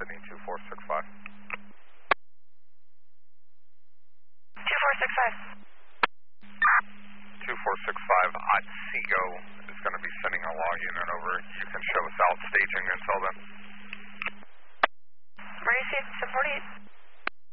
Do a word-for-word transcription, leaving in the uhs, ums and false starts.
Sydney two four six five. two four six five. two four six five, Otsego is going to be sending a log unit over. You can show us out staging until then. Where do you see seven forty-eight?